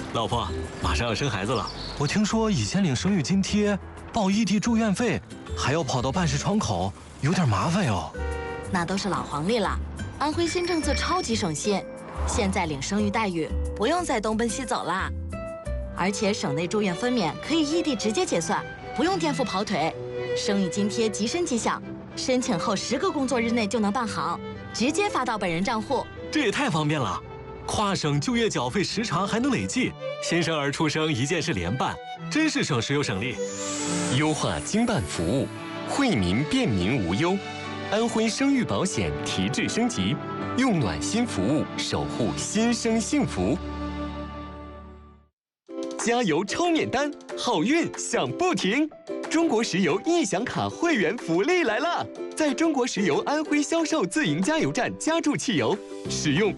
老婆，马上要生孩子了， 我听说以前领生育津贴、报异地住院费，还要跑到办事窗口，有点麻烦哟。 那都是老黄历了。安徽新政策超级省心，现在领生育待遇不用再东奔西走啦。而且省内住院分娩可以异地直接结算，不用颠覆跑腿。生育津贴即申即享，申请后10个工作日内就能办好，直接发到本人账户。 这也太方便了。跨省就业缴费时长还能累计，新生儿出生一件事联办，真是省时又省力。 优化经办服务，惠民便民无忧。安徽生育保险提质升级，用暖心服务守护新生幸福。加油抽免单，好运享不停！中国石油易享卡会员福利来了！在中国石油安徽销售自营加油站加注汽油，使用